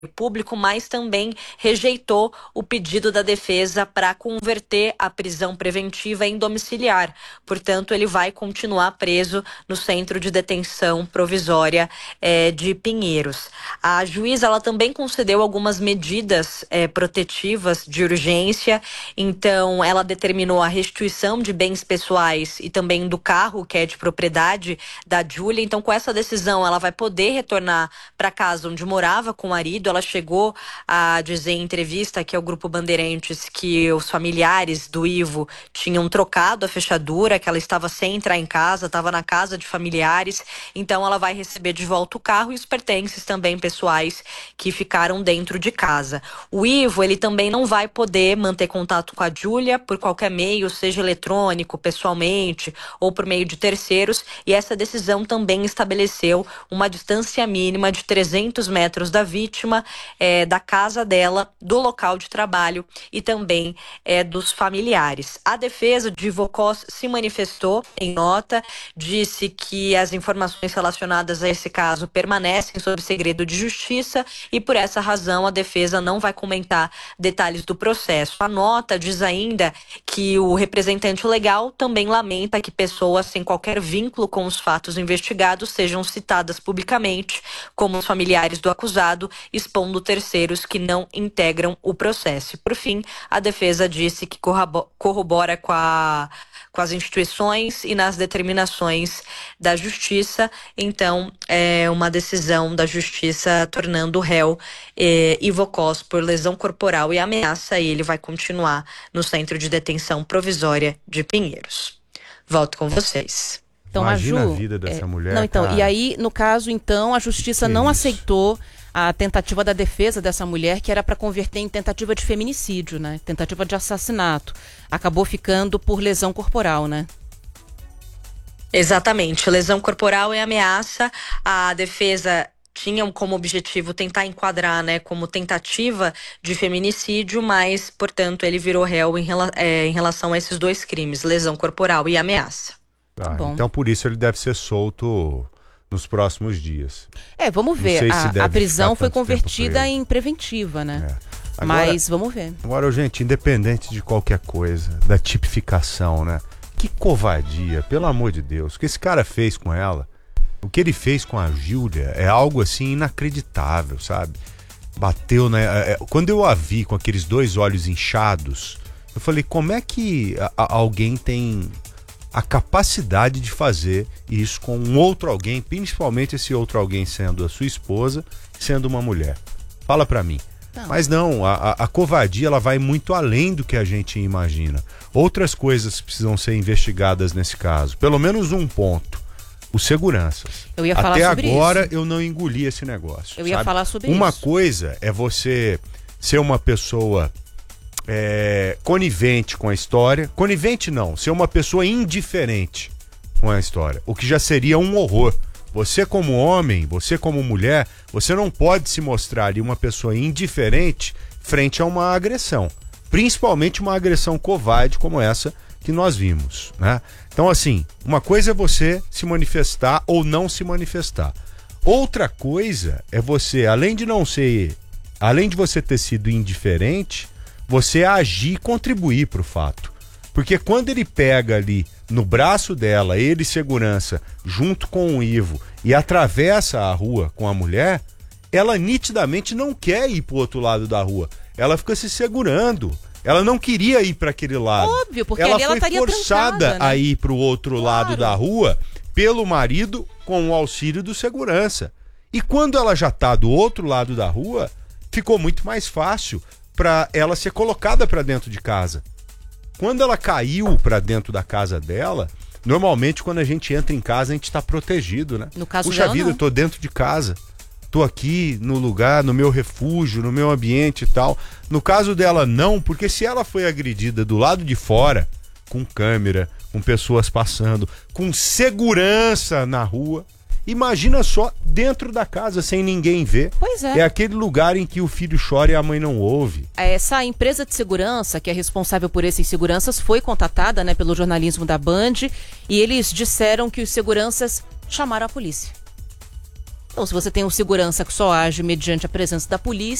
Público, mas também rejeitou o pedido da defesa para converter a prisão preventiva em domiciliar. Portanto, ele vai continuar preso no Centro de Detenção Provisória de Pinheiros. A juíza ela também concedeu algumas medidas protetivas de urgência. Então, ela determinou a restituição de bens pessoais e também do carro, que é de propriedade da Júlia. Então, com essa decisão, ela vai poder retornar para casa onde morava com o marido. Ela chegou a dizer em entrevista aqui ao Grupo Bandeirantes que os familiares do Ivo tinham trocado a fechadura, que ela estava sem entrar em casa, estava na casa de familiares. Então ela vai receber de volta o carro e os pertences também pessoais que ficaram dentro de casa. O Ivo, ele também não vai poder manter contato com a Júlia por qualquer meio, seja eletrônico, pessoalmente ou por meio de terceiros, e essa decisão também estabeleceu uma distância mínima de 300 metros da vítima, da casa dela, do local de trabalho e também dos familiares. A defesa de Ivo Cos se manifestou em nota, disse que as informações relacionadas a esse caso permanecem sob segredo de justiça e por essa razão a defesa não vai comentar detalhes do processo. A nota diz ainda que o representante legal também lamenta que pessoas sem qualquer vínculo com os fatos investigados sejam citadas publicamente como os familiares do acusado, expondo terceiros que não integram o processo. Por fim, a defesa disse que corrobora com as instituições e nas determinações da justiça. Então, é uma decisão da justiça tornando o réu Ivo Cos por lesão corporal e ameaça, e ele vai continuar no Centro de Detenção Provisória de Pinheiros. Volto com vocês. Então, Imagina a Ju, vida dessa mulher. Não, então, cara. e aí, no caso, então, a justiça não aceitou a tentativa da defesa dessa mulher, que era para converter em tentativa de feminicídio, né? Tentativa de assassinato. Acabou ficando por lesão corporal, né? Exatamente. Lesão corporal e ameaça. A defesa tinha como objetivo tentar enquadrar, né, como tentativa de feminicídio, mas, portanto, ele virou réu em relação a esses dois crimes, lesão corporal e ameaça. Então, por isso ele deve ser solto nos próximos dias. Vamos ver. A prisão foi convertida em preventiva, né? Agora, mas vamos ver. Agora, gente, independente de qualquer coisa, da tipificação, né? Que covardia, pelo amor de Deus. O que esse cara fez com ela, o que ele fez com a Júlia é algo assim inacreditável, sabe? Bateu, né? Quando eu a vi com aqueles dois olhos inchados, eu falei, como é que alguém tem a capacidade de fazer isso com um outro alguém, principalmente esse outro alguém sendo a sua esposa, sendo uma mulher? Fala pra mim. Não. Mas não, a covardia ela vai muito além do que a gente imagina. Outras coisas precisam ser investigadas nesse caso. Pelo menos um ponto. Os seguranças. Eu ia falar sobre isso. Até agora eu não engoli esse negócio. Eu ia falar sobre Uma isso. coisa é você ser uma pessoa conivente com a história. Conivente não, ser uma pessoa indiferente com a história. O que já seria um horror. Você como homem, você como mulher, você não pode se mostrar ali uma pessoa indiferente frente a uma agressão. Principalmente uma agressão covarde como essa que nós vimos, né? Então, assim, uma coisa é você se manifestar ou não se manifestar. Outra coisa é você, além de você ter sido indiferente, você agir e contribuir para o fato. Porque quando ele pega ali no braço dela, ele segurança, junto com o Ivo, e atravessa a rua com a mulher, ela nitidamente não quer ir pro outro lado da rua. Ela fica se segurando. Ela não queria ir para aquele lado. Óbvio, porque ela ali ela foi estaria forçada trancada, né? a ir pro outro lado da rua pelo marido com o auxílio do segurança. E quando ela já tá do outro lado da rua, ficou muito mais fácil para ela ser colocada para dentro de casa. Quando ela caiu para dentro da casa dela, normalmente quando a gente entra em casa a gente tá protegido, né? No caso Puxa dela, vida, não. eu tô dentro de casa. Tô aqui no lugar, no meu refúgio, no meu ambiente e tal. No caso dela, não, porque se ela foi agredida do lado de fora, com câmera, com pessoas passando, com segurança na rua, imagina só dentro da casa, sem ninguém ver. Pois é. É aquele lugar em que o filho chora e a mãe não ouve. Essa empresa de segurança, que é responsável por esses seguranças, foi contatada, né, pelo jornalismo da Band, e eles disseram que os seguranças chamaram a polícia. Então, se você tem um segurança que só age mediante a presença da polícia,